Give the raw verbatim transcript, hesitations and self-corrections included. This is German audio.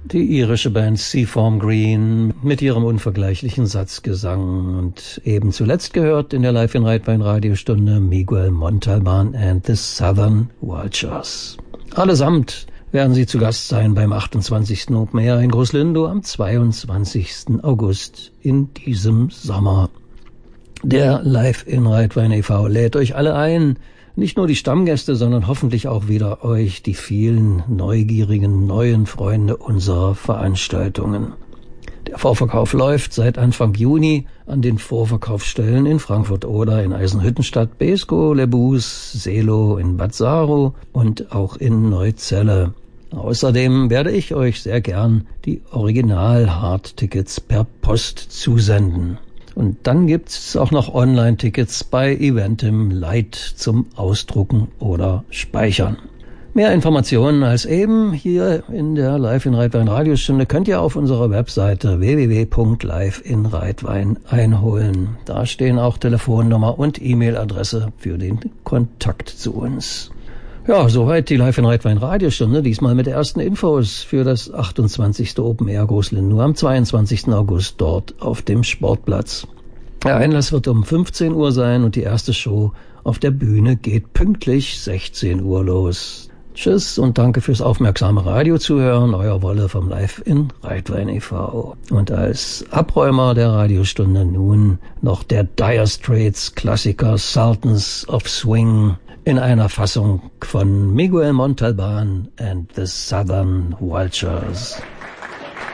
Die irische Band Seaform Green mit ihrem unvergleichlichen Satzgesang. Und eben zuletzt gehört in der Live in Reit-Wein Radiostunde Miguel Montalban and the Southern Vultures. Allesamt werden sie zu Gast sein beim achtundzwanzigsten Open Air in Großlindow am zweiundzwanzigsten August in diesem Sommer. Der Live in Reit-Wein e V lädt euch alle ein, nicht nur die Stammgäste, sondern hoffentlich auch wieder euch, die vielen neugierigen neuen Freunde unserer Veranstaltungen. Der Vorverkauf läuft seit Anfang Juni an den Vorverkaufsstellen in Frankfurt oder in Eisenhüttenstadt, Beeskow, Lebus, Seelow, in Bad Saro und auch in Neuzelle. Außerdem werde ich euch sehr gern die Original-Hard-Tickets per Post zusenden. Und dann gibt's auch noch Online-Tickets bei Eventim Light zum Ausdrucken oder Speichern. Mehr Informationen als eben hier in der Live in Reit-Wein Radiostunde könnt ihr auf unserer Webseite w w w punkt live in reit-wein einholen. Da stehen auch Telefonnummer und E-Mail-Adresse für den Kontakt zu uns. Ja, soweit die Live in Reit-Wein Radiostunde, diesmal mit ersten Infos für das achtundzwanzigste Open Air Großlindow am zweiundzwanzigsten August dort auf dem Sportplatz. Der Einlass wird um fünfzehn Uhr sein und die erste Show auf der Bühne geht pünktlich sechzehn Uhr los. Tschüss und danke fürs aufmerksame Radiozuhören, euer Wolle vom Live in Reit-Wein e V Und als Abräumer der Radiostunde nun noch der Dire Straits Klassiker Sultans of Swing in einer Fassung von Miguel Montalban and the Southern Vultures.